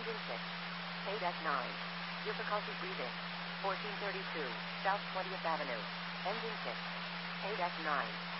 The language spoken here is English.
Engine 6. ADEC 9. Difficulty breathing. 1432, South 20th Avenue. Engine 6. ADEC 9.